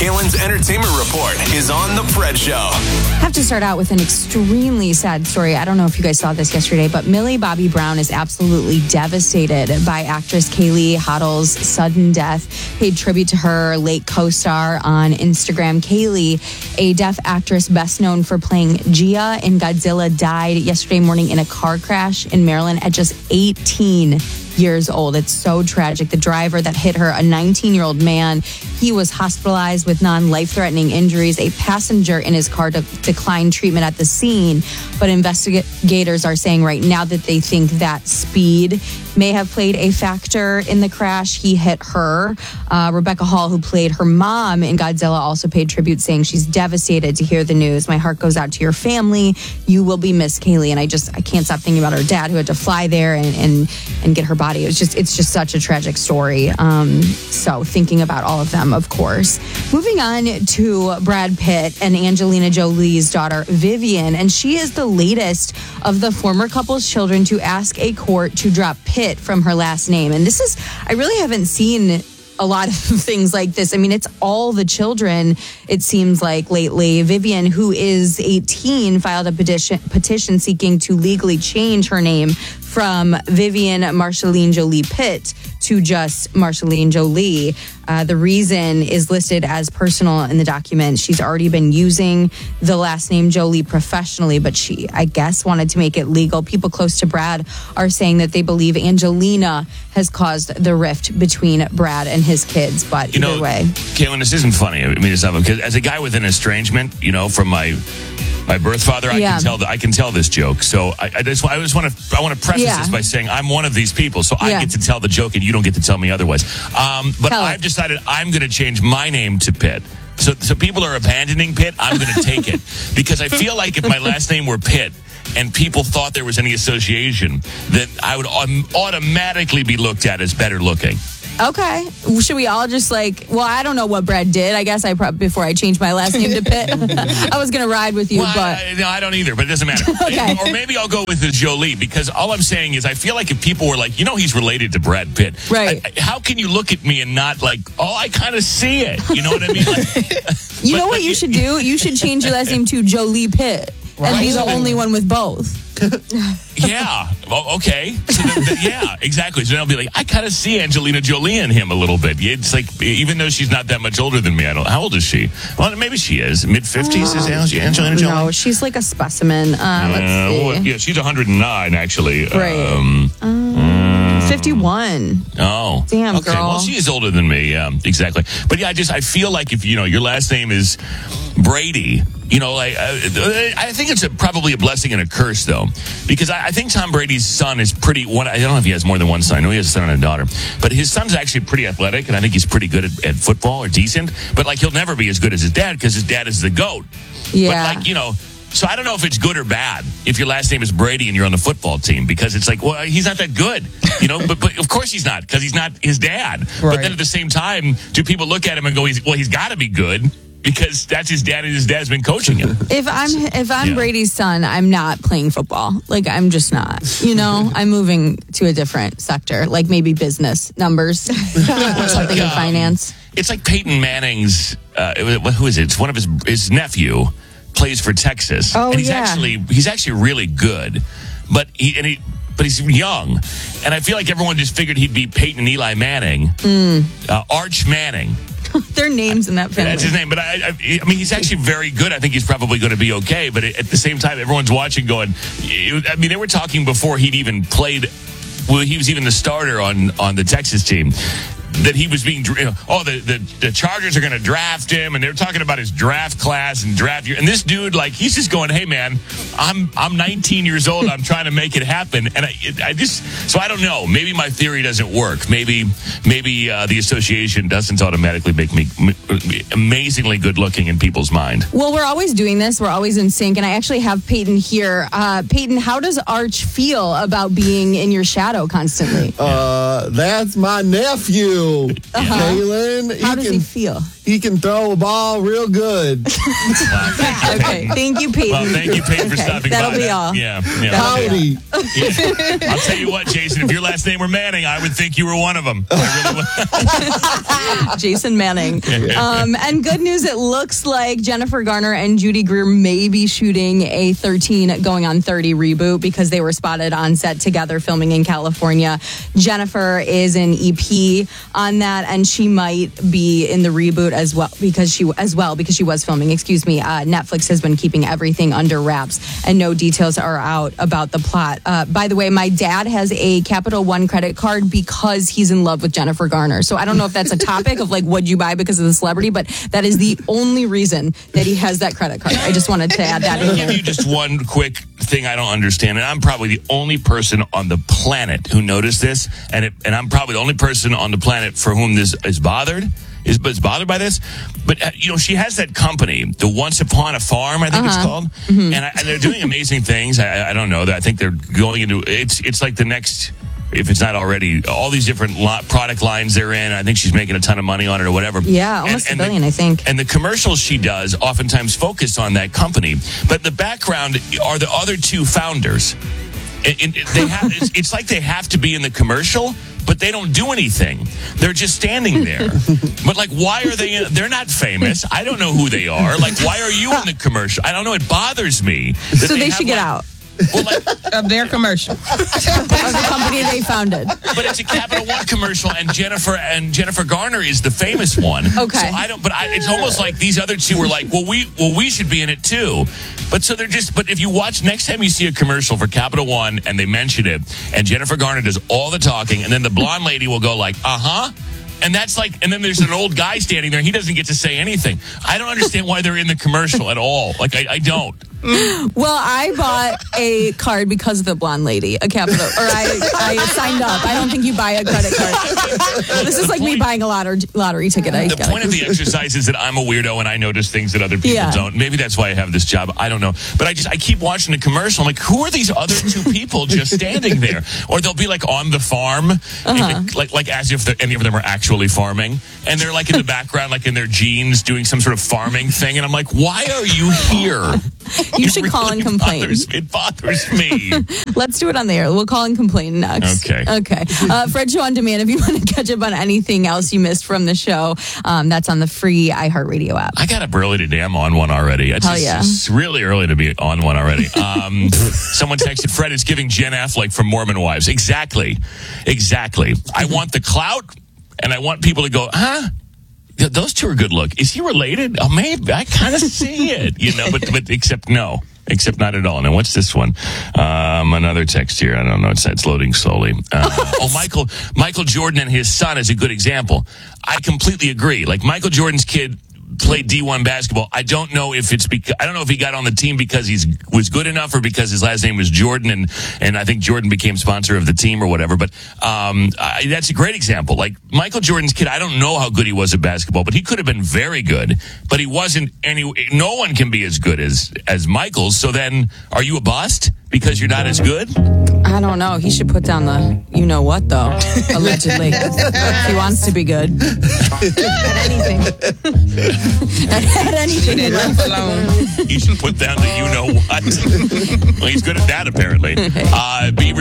Kalen's Entertainment Report is on The Fred Show. I have to start out with an extremely sad story. I don't know if you guys saw this yesterday, but Millie Bobby Brown is absolutely devastated by actress Kaylee Hoddle's sudden death. Paid tribute to her late co-star on Instagram. Kaylee, a deaf actress best known for playing Gia in Godzilla, died yesterday morning in a car crash in Maryland at just 18 years old. It's so tragic. The driver that hit her, a 19-year-old man, he was hospitalized with non-life-threatening injuries. A passenger in his car declined treatment at the scene, but investigators are saying right now that they think that speed may have played a factor in the crash. He hit her. Rebecca Hall, who played her mom in Godzilla, also paid tribute, saying she's devastated to hear the news. My heart goes out to your family. You will be missed, Kaylee. And I can't stop thinking about her dad, who had to fly there and get her body. It's just such a tragic story. So thinking about all of them, of course. Moving on to Brad Pitt and Angelina Jolie's daughter, Vivian. And she is the latest of the former couple's children to ask a court to drop Pitt from her last name. And I really haven't seen a lot of things like this. I mean, it's all the children, it seems like, lately. Vivian, who is 18, filed a petition seeking to legally change her name from Vivian Marceline Jolie Pitt to just Marceline Jolie. The reason is listed as personal in the document. She's already been using the last name Jolie professionally, but she, I guess, wanted to make it legal. People close to Brad are saying that they believe Angelina has caused the rift between Brad and his kids. But either way, Kalen, this isn't funny. I mean, it's not, because as a guy with an estrangement, from my birth father, I can tell this joke. So I want to preface this by saying I'm one of these people, so I get to tell the joke and you don't get to tell me otherwise. But I've decided I'm going to change my name to Pitt. So people are abandoning Pitt. I'm going to take it because I feel like if my last name were Pitt and people thought there was any association, then I would automatically be looked at as better looking. Okay. Should we all just I don't know what Brad did. I guess before I changed my last name to Pitt, I was going to ride with you, but... No, I don't either, but it doesn't matter. Okay. Or maybe I'll go with the Jolie, because all I'm saying is I feel like if people were like, he's related to Brad Pitt. Right. How can you look at me and not I kind of see it. You know what I mean? You know what you should do? You should change your last name to Jolie Pitt and be the only one with both. Yeah. Well, okay. So yeah, exactly. So then I'll be like, I kind of see Angelina Jolie in him a little bit. It's like, even though she's not that much older than me, how old is she? Well, maybe she is. Mid-50s is Angelina Jolie? No, she's like a specimen. Let's see. Yeah, she's 109, actually. Right. 51. Oh. Damn, okay. girl. Well, she is older than me. Yeah, exactly. But yeah, I feel like if, your last name is Brady, I think it's probably a blessing and a curse, though, because I think Tom Brady's son is pretty. I don't know if he has more than one son. I know he has a son and a daughter, but his son's actually pretty athletic, and I think he's pretty good at football, or decent. But he'll never be as good as his dad because his dad is the GOAT. Yeah. But so I don't know if it's good or bad if your last name is Brady and you're on the football team, because it's like, well, he's not that good, but of course he's not, because he's not his dad. Right. But then at the same time, do people look at him and go, he's got to be good? Because that's his dad, and his dad's been coaching him. If I'm Brady's son, I'm not playing football. I'm just not. I'm moving to a different sector, like maybe business, numbers, or something in finance. It's like Peyton Manning's. Who is it? It's one of his nephew plays for Texas. Oh, and he's actually really good, but he's young, and I feel like everyone just figured he'd be Peyton and Eli Manning, Arch Manning. Their names in that family. That's his name. But I mean, he's actually very good. I think he's probably going to be okay. But at the same time, everyone's watching going, they were talking before he'd even played. Well, he was even the starter on the Texas team, that he was being, the Chargers are going to draft him, and they're talking about his draft class and draft year. And this dude, he's just going, hey man, I'm 19 years old. I'm trying to make it happen. And so I don't know. Maybe my theory doesn't work. Maybe the association doesn't automatically make me amazingly good looking in people's mind. Well, we're always doing this. We're always in sync. And I actually have Peyton here. Peyton, how does Arch feel about being in your shadow constantly? That's my nephew. feel, Kaylin. How does he feel? He can throw a ball real good. Okay. Thank you, Peyton. Well, thank you, Peyton, for stopping by. That'll be all. Yeah. Howdy. Yeah. I'll tell you what, Jason, if your last name were Manning, I would think you were one of them. I really would. Jason Manning. And good news, it looks like Jennifer Garner and Judy Greer may be shooting a 13 going on 30 reboot because they were spotted on set together filming in California. Jennifer is an EP on that, and she might be in the reboot as well because she was filming. Netflix has been keeping everything under wraps, and no details are out about the plot. By the way, my dad has a Capital One credit card because he's in love with Jennifer Garner. So I don't know if that's a topic of like, what'd you buy because of the celebrity, but that is the only reason that he has that credit card. I just wanted to add that in I'll here. give you just one quick thing I don't understand, and I'm probably the only person on the planet who noticed this, and I'm probably the only person on the planet for whom this is bothered. Is bothered by this, but she has that company, the Once Upon a Farm, I think it's called, and they're doing amazing things. I don't know that. I think they're going into it's like the next, if it's not already, all these different product lines they're in. I think she's making a ton of money on it or whatever. Yeah, almost $1 billion, I think. And the commercials she does oftentimes focus on that company, but in the background are the other two founders. It's like they have to be in the commercial, but they don't do anything. They're just standing there. But like, why are they? They're not famous. I don't know who they are. Like, why are you in the commercial? I don't know. It bothers me. So they should get out. Well, of their commercial. Of the company they founded. But it's a Capital One commercial, and Jennifer Garner is the famous one. Okay. So it's almost like these other two were like, we should be in it too. But so they're just. But if you watch next time you see a commercial for Capital One and they mention it, and Jennifer Garner does all the talking, and then the blonde lady will go like, and that's like, and then there's an old guy standing there. He doesn't get to say anything. I don't understand why they're in the commercial at all. Like, I don't. Well, I bought a card because of the blonde lady, a Capital, or I signed up. I don't think you buy a credit card. This is like me buying a lottery ticket. The point of the exercise is that I'm a weirdo and I notice things that other people don't. Maybe that's why I have this job. I don't know. But I keep watching the commercial. I'm like, who are these other two people just standing there? Or they'll be like on the farm, like as if any of them are actually farming. And they're like in the background, like in their jeans, doing some sort of farming thing. And I'm like, why are you here? You should call and complain. It bothers me. Let's do it on the air. We'll call and complain next. Okay. Fred Show on Demand. If you want to catch up on anything else you missed from the show, that's on the free iHeartRadio app. I got up early today. I'm on one already. It's really early to be on one already. Someone texted, Fred is giving Jen Affleck from Mormon Wives. Exactly. I want the clout, and I want people to go, those two are good look. Is he related? Oh, maybe. I kind of see it, but except not at all. Now, what's this one? Another text here. I don't know. It's loading slowly. Michael Jordan and his son is a good example. I completely agree. Like, Michael Jordan's kid played D1 basketball. I don't know if I don't know if he got on the team because he was good enough or because his last name was Jordan and I think Jordan became sponsor of the team or whatever. But that's a great example. Like, Michael Jordan's kid, I don't know how good he was at basketball, but he could have been very good. But he wasn't. No one can be as good as Michael. So then, are you a bust because you're not as good? I don't know. He should put down the you know what though. Allegedly, he wants to be good at anything. At anything. He left alone. He should put down the you know what. Well, he's good at that apparently. Be